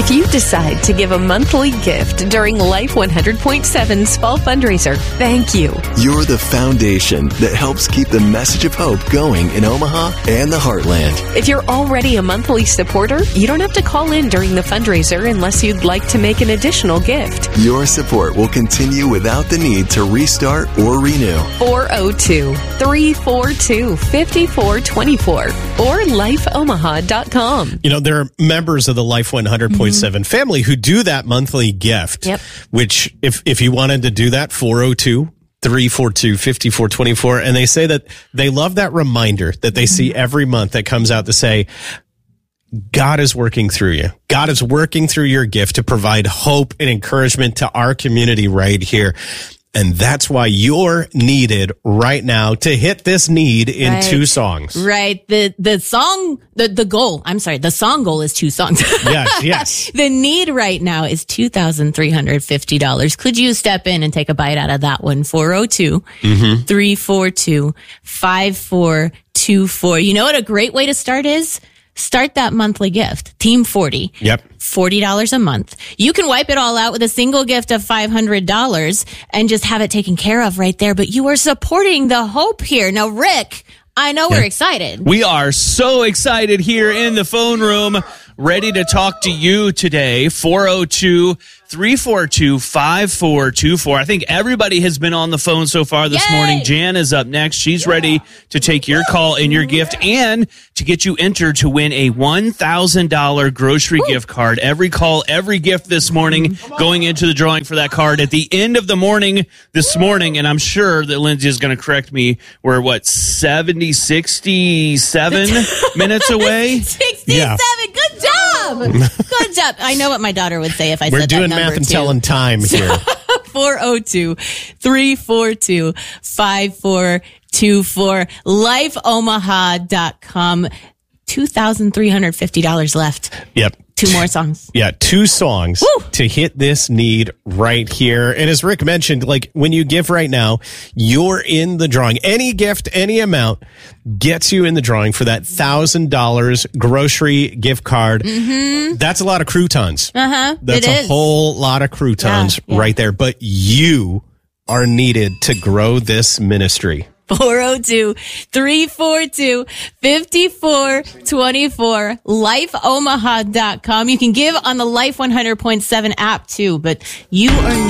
If you decide to give a monthly gift during Life 100.7's Fall Fundraiser, thank you. You're the foundation that helps keep the message of hope going in Omaha and the Heartland. If you're already a monthly supporter, you don't have to call in during the fundraiser unless you'd like to make an additional gift. Your support will continue without the need to restart or renew. 402-342-5424 or lifeomaha.com. You know, there are members of the Life 100.7 family who do that monthly gift, which if you wanted to do that, 402-342-5424. And they say that they love that reminder that they see every month that comes out to say, God is working through you. God is working through your gift to provide hope and encouragement to our community right here. And that's why you're needed right now to hit this need in 2 songs. Right. The song goal is 2 songs. Yes. The need right now is $2,350. Could you step in and take a bite out of that one? 402-342-5424. You know what a great way to start is? Start that monthly gift. Team 40. Yep. $40 a month. You can wipe it all out with a single gift of $500 and just have it taken care of right there. But you are supporting the hope here. Now, Rick, I know we're excited. We are so excited here in the phone room, ready to talk to you today. 402-342-5424. I think everybody has been on the phone so far this morning. Jan is up next. She's ready to take your call and your gift and to get you entered to win a $1,000 grocery gift card. Every call, every gift this morning going into the drawing for that card at the end of the morning this morning. And I'm sure that Lindsay is going to correct me. We're 67 minutes away? 67. Good job. Good job. I know what my daughter would say if I We're said doing that number math and too. telling time here. 402-342-5424. LifeOmaha.com. $2,350 left. Yep. 2 more songs. Yeah, 2 songs to hit this need right here. And as Rick mentioned, like when you give right now, you're in the drawing. Any gift, any amount gets you in the drawing for that $1,000 grocery gift card. That's a lot of croutons. That's a whole lot of croutons right there. But you are needed to grow this ministry. 402-342-5424, lifeomaha.com. You can give on the Life 100.7 app too, but you are